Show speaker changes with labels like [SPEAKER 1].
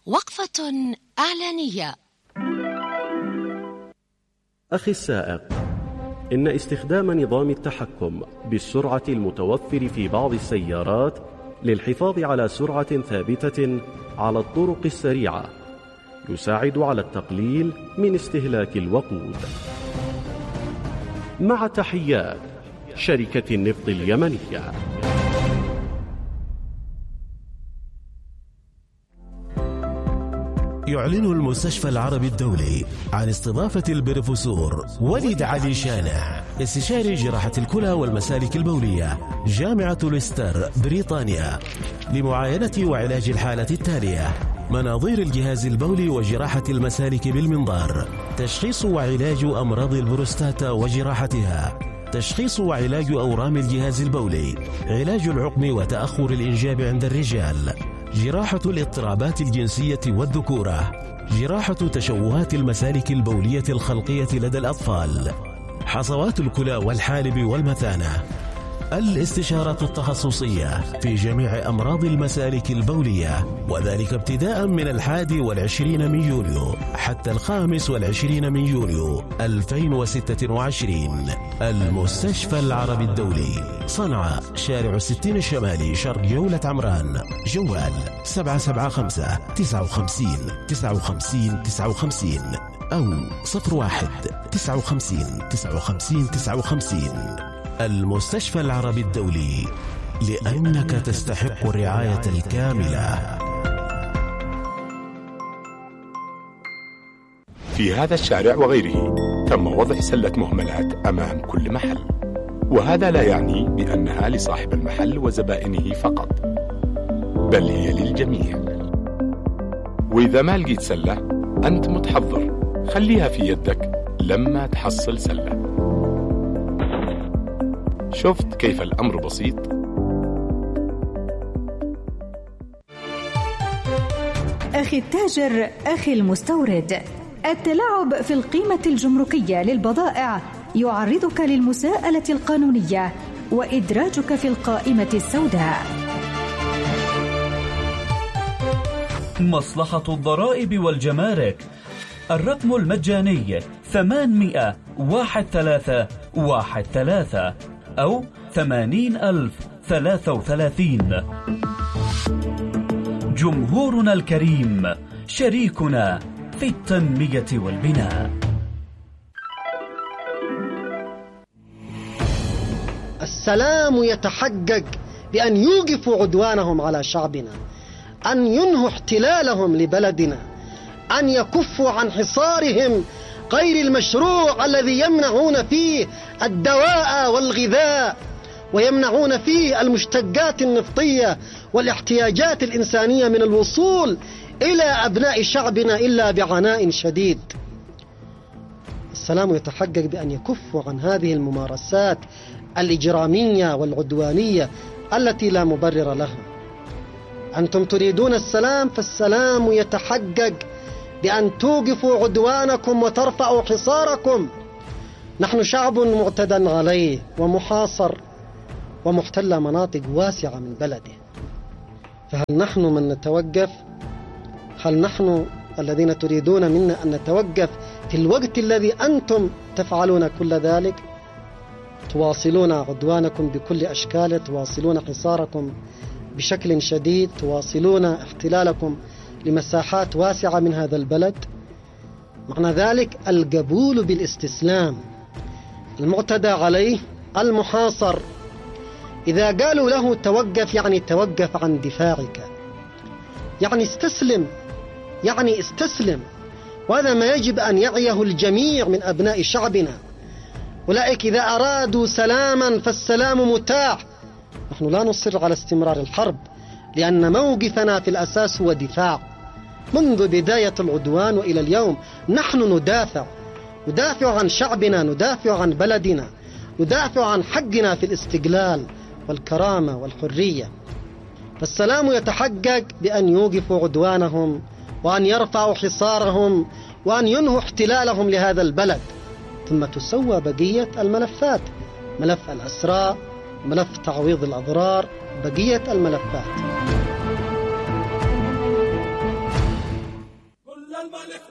[SPEAKER 1] وقفة إعلانية.
[SPEAKER 2] أخي السائق، إن استخدام نظام التحكم بالسرعة المتوفر في بعض السيارات للحفاظ على سرعة ثابتة على الطرق السريعة يساعد على التقليل من استهلاك الوقود. مع تحيات شركة النفط اليمنية.
[SPEAKER 3] يعلن المستشفى العربي الدولي عن استضافة البروفيسور وليد علي شانع، استشاري جراحة الكلى والمسالك البولية، جامعة ليستر بريطانيا، لمعاينة وعلاج الحالة التالية: مناظير الجهاز البولي وجراحة المسالك بالمنظار، تشخيص وعلاج أمراض البروستاتا وجراحتها، تشخيص وعلاج أورام الجهاز البولي، علاج العقم وتأخر الإنجاب عند الرجال، جراحة الاضطرابات الجنسية والذكورة، جراحة تشوهات المسالك البولية الخلقية لدى الأطفال، حصوات الكلى والحالب والمثانة، الاستشارة التخصصية في جميع أمراض المسالك البولية، وذلك ابتداء من 21 من يوليو حتى 25 من يوليو 2026. المستشفى العربي الدولي، صنعاء، شارع 60 الشمالي، شرق جولة عمران. جوال 775 59 59 59 أو 01 59 59 59. المستشفى العربي الدولي، لأنك تستحق الرعاية الكاملة.
[SPEAKER 4] في هذا الشارع وغيره تم وضع سلة مهملات أمام كل محل، وهذا لا يعني بأنها لصاحب المحل وزبائنه فقط، بل هي للجميع. وإذا ما لقيت سلة أنت متحضر، خليها في يدك لما تحصل سلة. شفت كيف الأمر بسيط؟
[SPEAKER 5] أخي التاجر، أخي المستورد، التلاعب في القيمة الجمركية للبضائع يعرضك للمساءلة القانونية وإدراجك في القائمة السوداء.
[SPEAKER 6] مصلحة الضرائب والجمارك، الرقم المجاني 800-1313 أو 80,033. جمهورنا الكريم، شريكنا في التنمية والبناء.
[SPEAKER 7] السلام يتحقق بأن يوقفوا عدوانهم على شعبنا، أن ينهوا احتلالهم لبلدنا، أن يكفوا عن حصارهم غير المشروع الذي يمنعون فيه الدواء والغذاء، ويمنعون فيه المشتقات النفطية والاحتياجات الإنسانية من الوصول إلى أبناء شعبنا إلا بعناء شديد. السلام يتحقق بأن يكفوا عن هذه الممارسات الإجرامية والعدوانية التي لا مبرر لها. أنتم تريدون السلام، فالسلام يتحقق بأن توقفوا عدوانكم وترفعوا حصاركم. نحن شعب معتدى عليه ومحاصر ومحتل مناطق واسعة من بلده، فهل نحن من نتوقف؟ هل نحن الذين تريدون منا أن نتوقف في الوقت الذي أنتم تفعلون كل ذلك؟ تواصلون عدوانكم بكل أشكاله، تواصلون حصاركم بشكل شديد، تواصلون احتلالكم لمساحات واسعة من هذا البلد. معنى ذلك القبول بالاستسلام. المعتدى عليه، المحاصر، إذا قالوا له توقف يعني توقف عن دفاعك، يعني استسلم، يعني استسلم. وهذا ما يجب أن يعيه الجميع من أبناء شعبنا. أولئك إذا أرادوا سلاما فالسلام متاح. نحن لا نصر على استمرار الحرب، لأن موقفنا في الأساس هو دفاع. منذ بداية العدوان وإلى اليوم نحن ندافع عن شعبنا، ندافع عن بلدنا، ندافع عن حقنا في الاستقلال والكرامة والحرية. فالسلام يتحقق بأن يوقفوا عدوانهم، وأن يرفعوا حصارهم، وأن ينهوا احتلالهم لهذا البلد. ثم تسوى بقية الملفات، ملف الأسرى، ملف تعويض الأضرار، بقية الملفات.
[SPEAKER 8] الملك